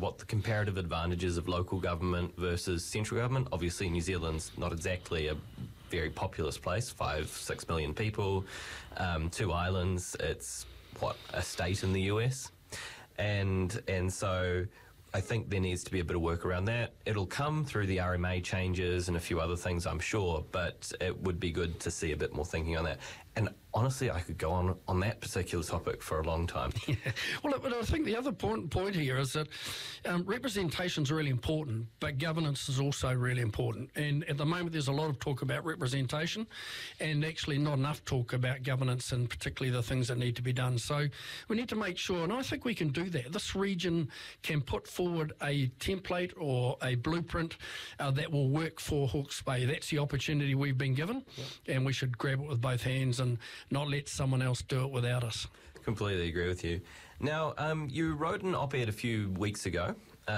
what the comparative advantages of local government versus central government. Obviously, New Zealand's not exactly a very populous place, 5-6 million people, 2 islands. It's, a state in the US. And so I think there needs to be a bit of work around that. It'll come through the RMA changes and a few other things, I'm sure, but it would be good to see a bit more thinking on that. And honestly, I could go on that particular topic for a long time. Yeah. Well, but I think the other point here is that representation is really important, but governance is also really important. And at the moment, there's a lot of talk about representation and actually not enough talk about governance and particularly the things that need to be done. So we need to make sure, and I think we can do that. This region can put forward a template or a blueprint that will work for Hawke's Bay. That's the opportunity we've been given, and we should grab it with both hands and not let someone else do it without us. Completely agree with you. Now, you wrote an op-ed a few weeks ago,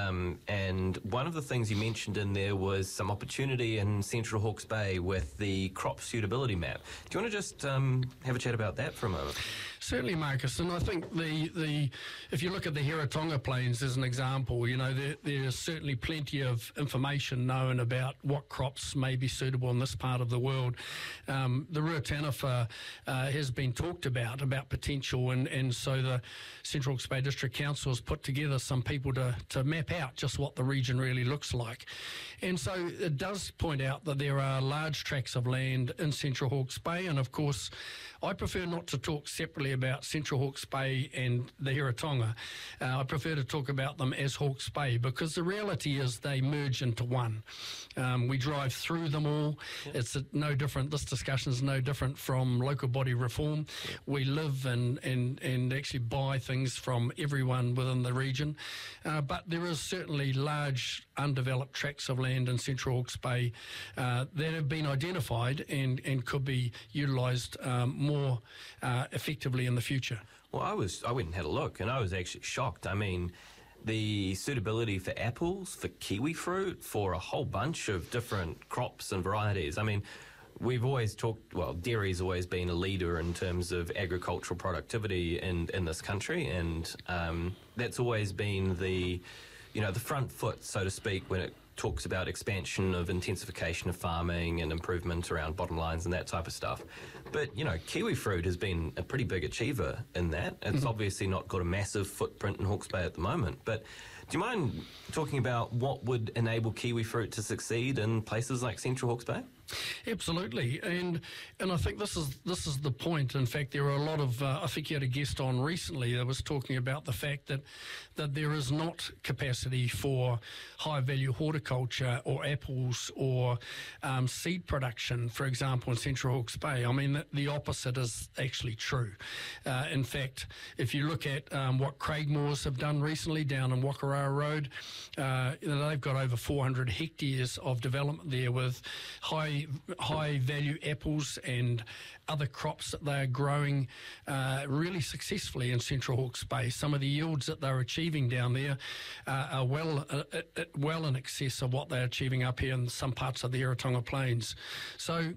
and one of the things you mentioned in there was some opportunity in Central Hawke's Bay with the crop suitability map. Do you want to just have a chat about that for a moment? Certainly, Marcus, and I think if you look at the Hiratonga Plains as an example, there's certainly plenty of information known about what crops may be suitable in this part of the world. The Ruataniwha has been talked about potential, and so the Central Hawke's Bay District Council has put together some people to map out just what the region really looks like. And so it does point out that there are large tracts of land in Central Hawke's Bay, and of course I prefer not to talk separately about Central Hawke's Bay and the Hiratonga. I prefer to talk about them as Hawke's Bay because the reality is they merge into one. We drive through them all. Yep. It's no different. This discussion is no different from local body reform. Yep. We live and actually buy things from everyone within the region. But there is certainly large undeveloped tracts of land in Central Hawke's Bay that have been identified and could be utilised more effectively in the future. Well, I went and had a look, and I was actually shocked. I mean, the suitability for apples, for kiwi fruit, for a whole bunch of different crops and varieties. I mean, we've always talked, dairy's always been a leader in terms of agricultural productivity in this country, and that's always been the front foot, so to speak, when it talks about expansion of intensification of farming and improvement around bottom lines and that type of stuff. But, kiwi fruit has been a pretty big achiever in that. It's obviously not got a massive footprint in Hawke's Bay at the moment. But do you mind talking about what would enable kiwi fruit to succeed in places like Central Hawke's Bay? Absolutely, and I think this is the point. In fact, there are a lot of I think you had a guest on recently that was talking about the fact that there is not capacity for high value horticulture or apples or seed production, for example, in Central Hawke's Bay. I mean, the opposite is actually true. In fact, if you look at what Craigmoors have done recently down in Wakarara Road, they've got over 400 hectares of development there with high value apples and other crops that they are growing really successfully in Central Hawke's Bay. Some of the yields that they're achieving down there are well in excess of what they're achieving up here in some parts of the Hiratonga Plains. So,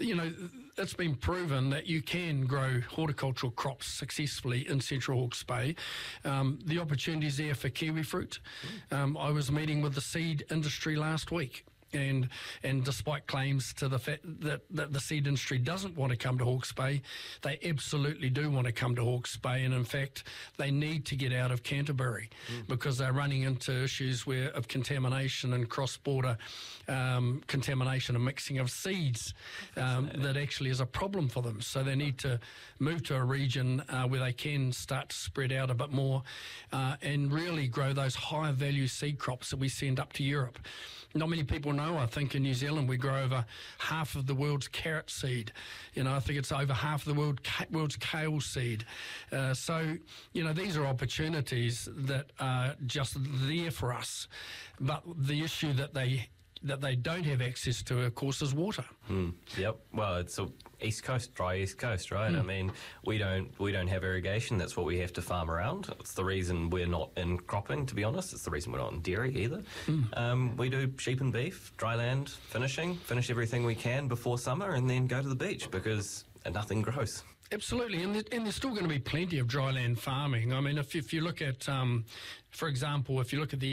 it's been proven that you can grow horticultural crops successfully in Central Hawke's Bay. The opportunities there for kiwi fruit. I was meeting with the seed industry last week. And despite claims to the fact that the seed industry doesn't want to come to Hawke's Bay, they absolutely do want to come to Hawke's Bay. And in fact, they need to get out of Canterbury because they're running into issues of contamination and cross-border contamination and mixing of seeds that actually is a problem for them. So they need to move to a region where they can start to spread out a bit more and really grow those higher value seed crops that we send up to Europe. Not many people know, I think in New Zealand we grow over half of the world's carrot seed. I think it's over half of the world's kale seed. So, these are opportunities that are just there for us. But the issue that they don't have access to, of course, is water. Yep. Well, it's a dry East Coast, right? I mean, we don't have irrigation. That's what we have to farm around. It's the reason we're not in cropping, to be honest. It's the reason we're not in dairy either. We do sheep and beef, dry land, finish everything we can before summer and then go to the beach because nothing grows. Absolutely, and there's still going to be plenty of dry land farming. I mean, if you look at, for example, if you look at the